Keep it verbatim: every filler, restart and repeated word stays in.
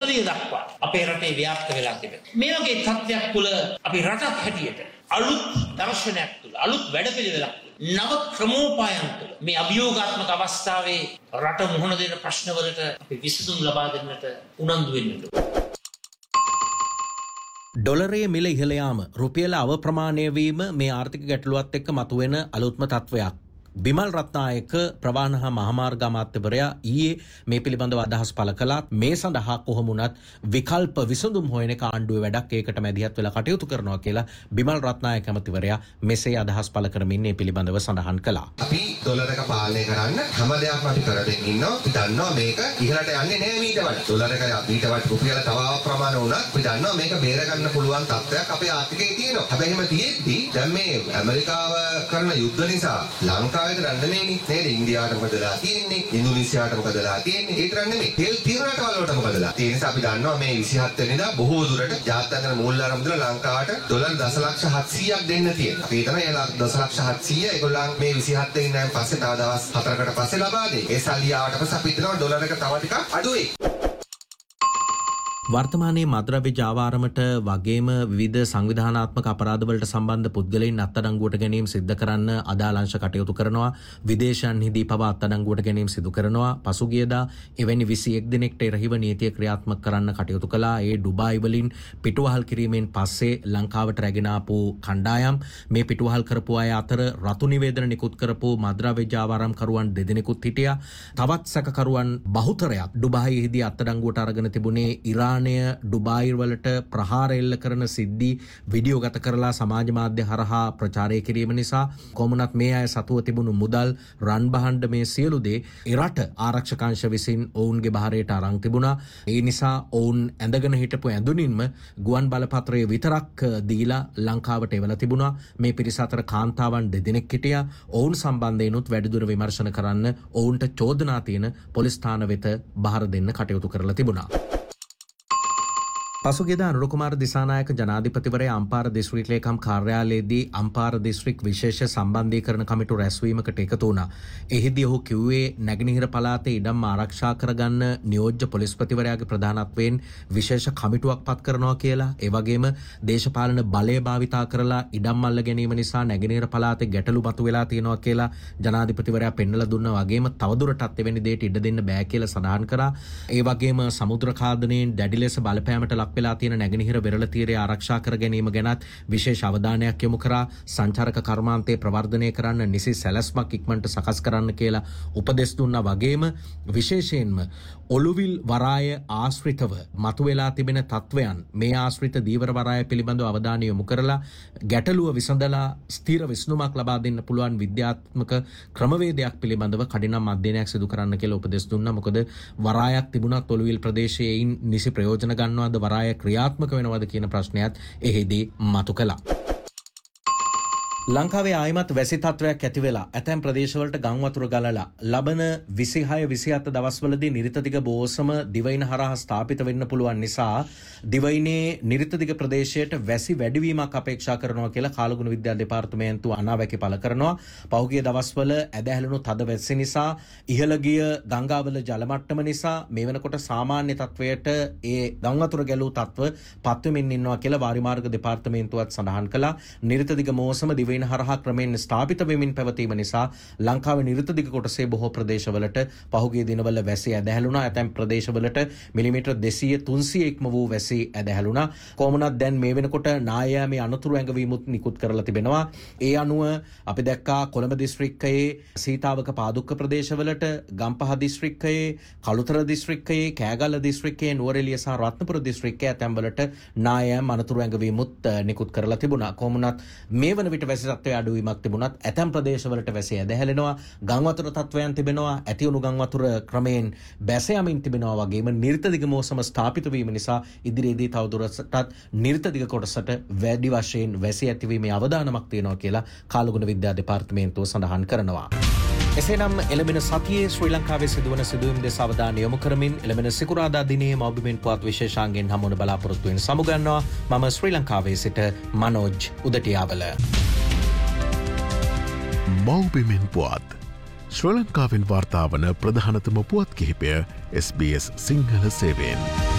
උත්තරය දක්වා අපේ රටේ ව්‍යාප්ත වෙලා තිබෙනවා. මේ වගේ තත්ත්වයක් තුළ අපි රටක් හැටියට අලුත් දර්ශනයක් තුළ අලුත් වැඩපිළිවෙලක් තුළ නව ක්‍රමෝපායන් තුළ මේ අභියෝගාත්මක අවස්ථාවේ රට මුහුණ දෙන ප්‍රශ්නවලට අපි විසඳුම් ලබා දෙන්නට උනන්දු වෙන්න ඕනේ. ඩොලරයේ මිල ඉහළ යාම රුපියල අවප්‍රමාණය වීම මේ ආර්ථික ගැටලුවත් එක්ක මතුවෙන අලුත්ම තත්වයක්. බිමල් රත්නායක ප්‍රවාහන හා මහමාර්ග අමාත්‍යවරයා ඊයේ මේ පිළිබඳව අදහස් පළ කළා. මේ සඳහා කොහොම වුණත් විකල්ප විසඳුම් හොයන එක ආණ්ඩුවේ වැඩක්. ඒකට මැදිහත් වෙලා කටයුතු කරනවා කියලා බිමල් රත්නායක ඇමතිවරයා මෙසේ අදහස් පළ කරමින් මේ පිළිබඳව සඳහන් කළා. අපි ඩොලරක පාලනය කරන්න හැම දෙයක්ම අපි කරගෙන ඉන්නවා. අපි දන්නවා මේක ඉහළට යන්නේ නෑ මීට වඩා. ඩොලරක අපිට වට රුපියල තව ප්‍රමාණ වුණත් අපි දන්නවා මේක බේර ගන්න පුළුවන් තත්ත්වයක් අපේ ආර්ථිකයේ තියෙනවා. හැබැයි එහෙම තියෙද්දි දැන් මේ ඇමරිකාව කරන යුද්ධ නිසා ලංකාව නේද ඉන්දියාවට මොකදලා තියෙන්නේ ඉන්දුනීසියාවට මොකදලා තියෙන්නේ ඒ තරම් නෙමෙයි තෙල් තියෙන රටවල් වලට මොකදලා ඒ නිසා අපි දන්නවා මේ විසිහත් වෙනිදා බොහෝ දුරට ජාත්‍යන්තර මූල්‍ය ආරම්භ ලංකාවට ඩොලර් දශලක්ෂ හත්සීයක් දෙන්න තියෙනවා අපි හිතනවා ඒ දශලක්ෂ හත්සීය ඒගොල්ලන් මේ විසිහත් වෙනිදාන් පස්සේ තව දවස් හතරකට පස්සේ ලබා දෙයි ඒ සල්ලි ආවට පස්සේ අපි හිතනවා ඩොලර් එක තව ටිකක් අඩු වෙයි. වර්තමානයේ මද්‍රව්‍ය ජාවාරමට වගේම විවිධ සංවිධානාත්මක අපරාධවලට සම්බන්ධ පුද්ගලයන් අත්අඩංගුවට ගැනීම සිද්ධ කරන්න අදාළ අංශ කටයුතු කරනවා. විදේශයන්හිදී පවා අත්අඩංගුවට ගැනීම සිදු කරනවා. පසුගියදා එවැනි විසි එක් දිනකට එරෙහිව නීතිය ක්‍රියාත්මක කරන්න කටයුතු කළා. ඒ ඩුබායි වලින් පිටුවහල් කිරීමෙන් පස්සේ ලංකාවට රැගෙන ආපු කණ්ඩායම් මේ පිටුවහල් කරපු අය අතර රතු නිවේදන නිකුත් කරපු මද්‍රව්‍ය ජාවාරම් කරුවන් දෙදෙනෙකුත් හිටියා. තවත් සැකකරුවන් බහුතරයක් ඩුබායිෙහිදී අත්අඩංගුවට අරගෙන තිබුණේ ඉරාන් ඩුබායි වලට ප්‍රහාර එල්ල කරන සිද්ධි වීඩියෝ ගත කරලා සමාජ මාධ්‍ය හරහා ප්‍රචාරය කිරීම නිසා කොමුණත් මේ අය සතුව තිබුණු මුදල් රන් බහන්ඩ මේ සියලු දේ එරට ආරක්ෂකාංශ විසින් ඔවුන්ගේ බහරයට අරන් තිබුණා. ඒ නිසා ඔවුන් ඇඳගෙන හිටපු ඇඳුනින්ම ගුවන් බලපත්‍රය විතරක් දීලා ලංකාවට එවලා තිබුණා. මේ පිරිස අතර කාන්තාවන් දෙදෙනෙක් හිටියා. ඔවුන් සම්බන්ධයෙන්ුත් වැඩිදුර විමර්ශන කරන්න ඔවුන්ට චෝදනා තියෙන පොලිස් ස්ථාන වෙත බහර දෙන්න කටයුතු කරලා තිබුණා. පසුගියදා අනුර කුමාර දිසානායක ජනාධිපතිවරයා අම්පාර දිස්ත්‍රික් ලේකම් කාර්යාලයේදී අම්පාර දිස්ත්‍රික් විශේෂ සම්බන්ධීකරණ කමිටු රැස්වීමකට එකතු වුණා. එහිදී ඔහු කිව්වේ නැගෙනහිර පළාතේ ඉඩම් ආරක්ෂා කරගන්න නියෝජ්‍ය පොලිස්පතිවරයාගේ ප්‍රධානත්වයෙන් විශේෂ කමිටුවක් පත් කරනවා කියලා. ඒ වගේම දේශපාලන බලය භාවිතා කරලා ඉඩම් අල්ල ගැනීම නිසා නැගෙනහිර පළාතේ ගැටලු මතුවලා තියෙනවා කියලා ජනාධිපතිවරයා පෙන්නලා දුන්නා. වගේම තවදුරටත් එවැනි දෙයට ඉඩ දෙන්න බෑ කියලා සඳහන් කරා. ඒ වගේම සමුද්‍ර ඛාදනයෙන් දැඩි ලෙස බලපෑමට වෙලා තියෙන නැගෙනහිර වෙරළ තීරය ආරක්ෂා කර ගැනීම ගැනත් විශේෂ අවධානයක් යොමු කරා. සංචාරක කර්මාන්තය ප්‍රවර්ධනය කරන්න නිසි සැලැස්මක් ඉක්මනට සකස් කරන්න කියලා උපදෙස් දුන්නා. වගේම විශේෂයෙන්ම ඔළුවිල් වරාය ආශ්‍රිතව මතුවලා තිබෙන තත්වයන් මේ ආශ්‍රිත දීවර වරාය පිළිබඳව අවධානය යොමු කරලා ගැටලුව විසඳලා ස්ථිර විසඳුමක් ලබා දෙන්න පුළුවන් විද්‍යාත්මක ක්‍රමවේදයක් පිළිබඳව කඩිනම් අධ්‍යයනයක් සිදු කරන්න කියලා උපදෙස් දුන්නා. මොකද වරායක් තිබුණත් ඔළුවිල් ප්‍රදේශයේ නිසි ප්‍රයෝජන ගන්නවද වරාය ක්‍රියාත්මක වෙනවද කියන ප්‍රශ්නයත් එහිදී මතු කළා. ලංකාවේ ආයමත් වැසි තත්වයක් ඇති වෙලා ඇතැම් ප්‍රදේශවලට ගම් වතුර ගලලා ලබන විසිහය විසිහත දවස්වලදී නිරිතදිග බෝසම දිවයින හරහා ස්ථාපිත වෙන්න පුළුවන් නිසා දිවයිනේ නිරිතදිග ප්‍රදේශයට වැසි වැඩිවීමක් අපේක්ෂා කරනවා කියලා කාලගුණ විද්‍යා දෙපාර්තමේන්තුව අනාවැකි පළ කරනවා. පහුගිය දවස්වල ඇදහැළුණු තද වැසි නිසා ඉහළ ගිය ගංගාවල ජල මට්ටම නිසා මේ වෙනකොට සාමාන්‍ය තත්වයට ඒ ගම් වතුර ගැලූ තත්ව පත්වෙමින් ඉන්නවා කියලා වාරිමාර්ග දෙපාර්තමේන්තුවත් සඳහන් කළා. නිරිතදිග මෝසම දිවයින හරහා ක්‍රමයෙන් ස්ථාපිත වෙමින් පැවතීම නිසා ලංකාවේ නිරිතදිග කොටසේ බොහෝ ප්‍රදේශවලට පහුගිය දිනවල වැසි ඇදහැළුණා. ඇතැම් ප්‍රදේශවලට මිලිමීටර් දෙසීය තුන්සීය ඉක්ම වූ වැසි ඇදහැළුණා. කොහොමනත් දැන් මේ වෙනකොට නායෑමේ අනතුරු ඇඟවීමුත් නිකුත් කරලා තිබෙනවා. ඒ අනුව අපි දැක්කා කොළඹ දිස්ත්‍රික්කයේ සීතාවක පාදුක්ක ප්‍රදේශවලට, ගම්පහ දිස්ත්‍රික්කයේ, කළුතර දිස්ත්‍රික්කයේ, කෑගල්ල දිස්ත්‍රික්කයේ, නුවරඑළිය සහ රත්නපුර දිස්ත්‍රික්කයේ ඇතැම් වලට නායෑම අනතුරු ඇඟවීමුත් නිකුත් කරලා තිබුණා. කොහොමනත් මේ වන විට වැසි තත්ත්වයේ අඩුවීමක් තිබුණත් ඇතැම් ප්‍රදේශවලට වැසි ඇදහැලෙනවා. ගම් වතුර තත්ත්වයන් තිබෙනවා. ඇතිවුණු ගම් වතුර ක්‍රමයෙන් බැස යමින් තිබෙනවා. වගේම නිර්තදිග මෝසම ස්ථාපිත වීම නිසා ඉදිරියේදී තවදුරටත් නිර්තදිග කොටසට වැඩි වශයෙන් වැසි ඇතිවීමේ අවදානමක් තියෙනවා කියලා කාලගුණ විද්‍යා දෙපාර්තමේන්තුව සඳහන් කරනවා. එසේනම් එළඹෙන සතියේ ශ්‍රී ලංකාවේ සිදුවන සිදුවීම් දෙස අවධානය යොමු කරමින් එළඹෙන සිකුරාදා දිනේ මව්බිමෙන් පුවත් විශේෂාංගෙන් හමුවන බලාපොරොත්තු වෙන සමුගන්නවා. මම ශ්‍රී ලංකාවේ සිට මනෝජ් උදටියාවල. මව්බිමෙන් පුවත් ශ්‍රී ලංකාවෙන් වාර්තා වන ප්‍රධානතම පුවත් කිහිපය එස් බී එස් සිංහල සේවයෙන්.